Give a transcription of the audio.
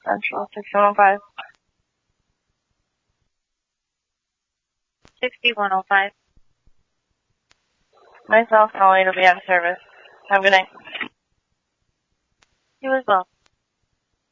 Central 6105. 6105. Myself, Holly, will be out of service. Have a good night. You as well.